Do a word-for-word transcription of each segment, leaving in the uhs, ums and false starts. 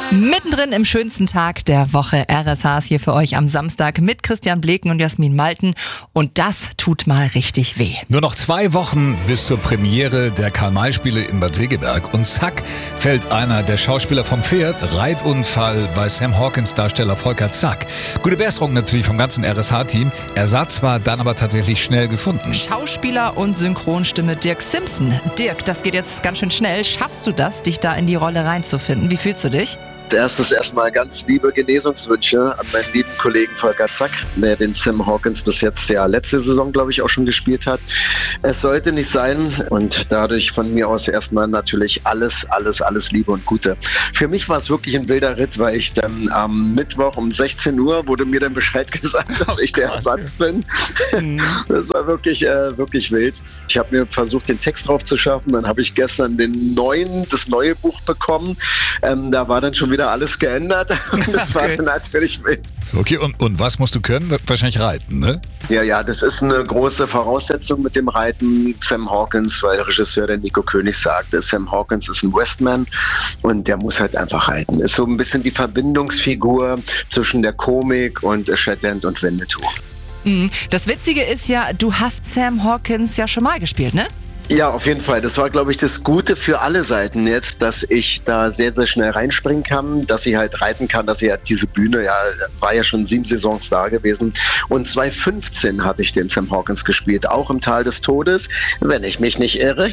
Mittendrin im schönsten Tag der Woche. R S H ist hier für euch am Samstag mit Christian Bleken und Jasmin Malten. Und das tut mal richtig weh. Nur noch zwei Wochen bis zur Premiere der Karl-May-Spiele in Bad Segeberg. Und zack, fällt einer der Schauspieler vom Pferd. Reitunfall bei Sam Hawkins Darsteller Volker Zack. Gute Besserung natürlich vom ganzen R S H-Team. Ersatz war dann aber tatsächlich schnell gefunden. Schauspieler und Synchronstimme Dirk Simpson. Dirk, das geht jetzt ganz schön schnell. Schaffst du das, dich da in die Rolle reinzufinden? Wie fühlst du dich? Erstes erstmal ganz liebe Genesungswünsche an meinen lieben Kollegen Volker Zack, der den Sam Hawkins bis jetzt ja letzte Saison, glaube ich, auch schon gespielt hat. Es sollte nicht sein und dadurch von mir aus erstmal natürlich alles, alles, alles Liebe und Gute. Für mich war es wirklich ein wilder Ritt, weil ich dann am Mittwoch um sechzehn Uhr wurde mir dann Bescheid gesagt, dass ich der Ersatz bin. Das war wirklich, äh, wirklich wild. Ich habe mir versucht, den Text drauf zu schaffen. Dann habe ich gestern den neuen, das neue Buch bekommen. Ähm, da war dann schon wieder alles geändert und das war dann natürlich wild. Okay, und, und was musst du können? Wahrscheinlich reiten, ne? Ja, ja, das ist eine große Voraussetzung mit dem Reiten. Sam Hawkins, weil Regisseur der Nico König sagte, Sam Hawkins ist ein Westman und der muss halt einfach reiten. Ist so ein bisschen die Verbindungsfigur zwischen der Komik und Shetland und Winnetou. Das Witzige ist ja, du hast Sam Hawkins ja schon mal gespielt, ne? Ja, auf jeden Fall. Das war, glaube ich, das Gute für alle Seiten jetzt, dass ich da sehr, sehr schnell reinspringen kann, dass ich halt reiten kann, dass ich halt diese Bühne, ja, war ja schon sieben Saisons da gewesen. Und zwanzig fünfzehn hatte ich den Sam Hawkins gespielt, auch im Tal des Todes, wenn ich mich nicht irre.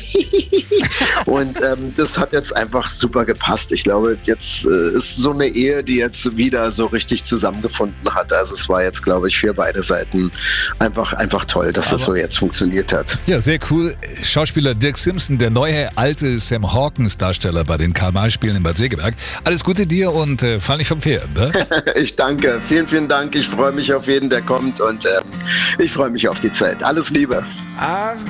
Und ähm, das hat jetzt einfach super gepasst. Ich glaube, jetzt äh, ist so eine Ehe, die jetzt wieder so richtig zusammengefunden hat. Also es war jetzt, glaube ich, für beide Seiten einfach, einfach toll, dass Aber das so jetzt funktioniert hat. Ja, sehr cool. Schauspieler Dirk Simpson, der neue alte Sam Hawkins Darsteller bei den Karl-May-Spielen in Bad Segeberg. Alles Gute dir und äh, fall nicht vom Pferd, ne? Ich danke. Vielen, vielen Dank. Ich freue mich auf jeden, der kommt und äh, ich freue mich auf die Zeit. Alles Liebe.